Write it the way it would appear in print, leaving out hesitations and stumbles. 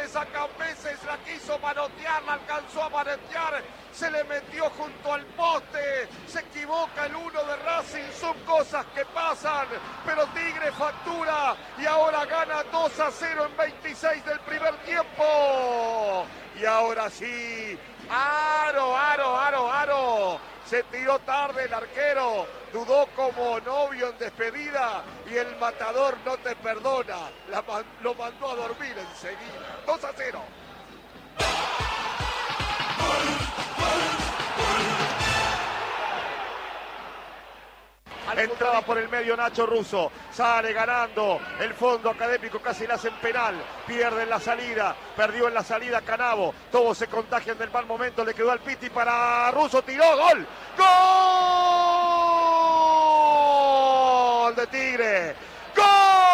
sacan veces, la quiso manotear, la alcanzó a manotear, se le metió junto al poste, se equivoca el 1 de Racing, son cosas que pasan, pero Tigre factura y ahora gana 2-0 en 26 del primer tiempo. Y ahora sí, aro. Se tiró tarde el arquero, dudó como novio en despedida y el matador no te perdona. Lo mandó a dormir enseguida. 2-0. Entraba por el medio Nacho Russo, sale ganando el Fondo Académico, casi le hacen penal, pierde en la salida, perdió en la salida Canavo, todos se contagian del mal momento, le quedó al Piti para Russo, tiró, gol de Tigre,